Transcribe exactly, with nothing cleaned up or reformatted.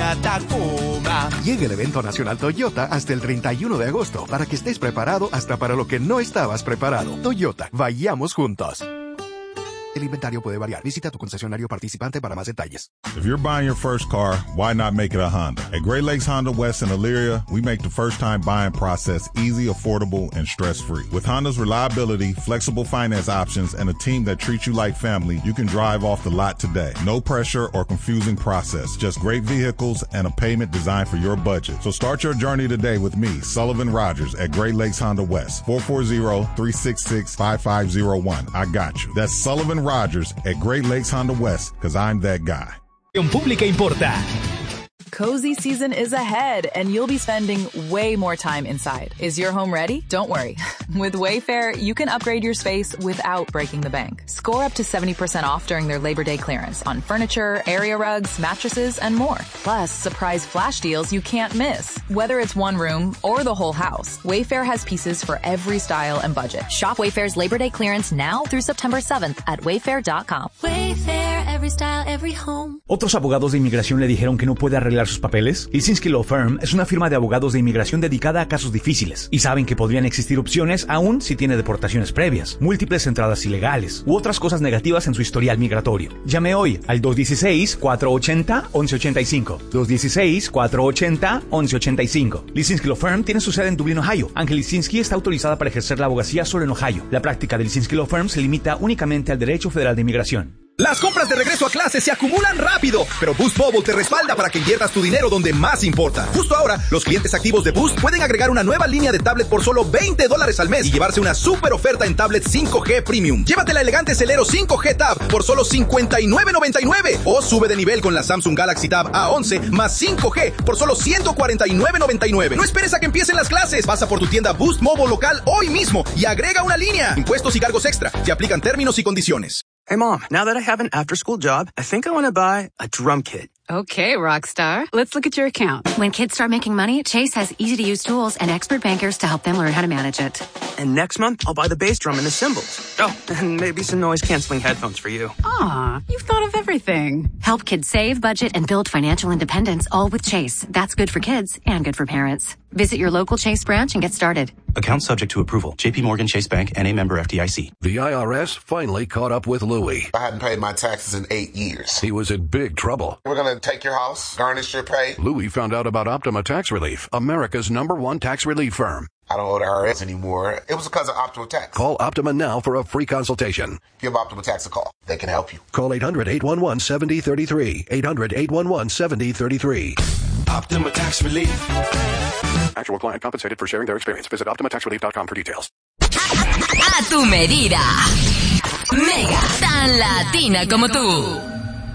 una Tacoma. Llega el evento nacional Toyota hasta el treinta y uno de agosto para que estés preparado hasta para lo que no estabas preparado. Toyota, vayamos juntos. El inventario puede variar. Visita tu concesionario participante para más detalles. If you're buying your first car, why not make it a Honda? At Great Lakes Honda West in Elyria, we make the first-time buying process easy, affordable, and stress-free. With Honda's reliability, flexible finance options, and a team that treats you like family, you can drive off the lot today. No pressure or confusing process. Just great vehicles and a payment designed for your budget. So start your journey today with me, Sullivan Rogers, at Great Lakes Honda West. four four zero, three six six, five five zero one. I got you. That's Sullivan Rogers at Great Lakes Honda West, because I'm that guy. Pública importa. Cozy season is ahead, and you'll be spending way more time inside. Is your home ready? Don't worry. With Wayfair, you can upgrade your space without breaking the bank. Score up to seventy percent off during their Labor Day clearance on furniture, area rugs, mattresses, and more. Plus, surprise flash deals you can't miss. Whether it's one room or the whole house, Wayfair has pieces for every style and budget. Shop Wayfair's Labor Day clearance now through September seventh at wayfair dot com. Wayfair, every style, every home. ¿Otros abogados de inmigración le dijeron que no puede arreglar sus papeles? Lisinski Law Firm es una firma de abogados de inmigración dedicada a casos difíciles y saben que podrían existir opciones aún si tiene deportaciones previas, múltiples entradas ilegales u otras cosas negativas en su historial migratorio. Llame hoy al dos uno seis, cuatro ocho cero, once ochenta y cinco. dos uno seis, cuatro ocho cero, once ochenta y cinco. Lisinski Law Firm tiene su sede en Dublín, Ohio. Ángel Lisinski está autorizada para ejercer la abogacía solo en Ohio. La práctica de Lisinski Law Firm se limita únicamente al derecho federal de inmigración. Las compras de regreso a clase se acumulan rápido, pero Boost Mobile te respalda para que inviertas tu dinero donde más importa. Justo ahora, los clientes activos de Boost pueden agregar una nueva línea de tablet por solo veinte dólares al mes y llevarse una super oferta en tablet cinco G Premium. Llévate la elegante Celero cinco G Tab por solo cincuenta y nueve noventa y nueve o sube de nivel con la Samsung Galaxy Tab A once más cinco G por solo ciento cuarenta y nueve noventa y nueve. No esperes a que empiecen las clases. Pasa por tu tienda Boost Mobile local hoy mismo y agrega una línea. Impuestos y cargos extra. Se aplican términos y condiciones. Hey, Mom, now that I have an after-school job, I think I want to buy a drum kit. Okay, Rockstar. Let's look at your account. When kids start making money, Chase has easy-to-use tools and expert bankers to help them learn how to manage it. And next month, I'll buy the bass drum and the cymbals. Oh, and maybe some noise-canceling headphones for you. Aw, you've thought of everything. Help kids save, budget, and build financial independence, all with Chase. That's good for kids and good for parents. Visit your local Chase branch and get started. Account subject to approval. J P Morgan Chase Bank N A member F D I C. The I R S finally caught up with Louie. I hadn't paid my taxes in eight years. He was in big trouble. We're going to take your house, garnish your pay. Louie found out about Optima Tax Relief, America's number one tax relief firm. I don't owe the I R S anymore. It was because of Optima Tax. Call Optima now for a free consultation. Give Optima Tax a call. They can help you. Call eight hundred, eight one one, seven zero three three. eight hundred, eight one one, seven zero three three. Optima Tax Relief. Actual client compensated for sharing their experience. Visit optima tax relief dot com for details. A tu medida. Mega, tan latina como tú.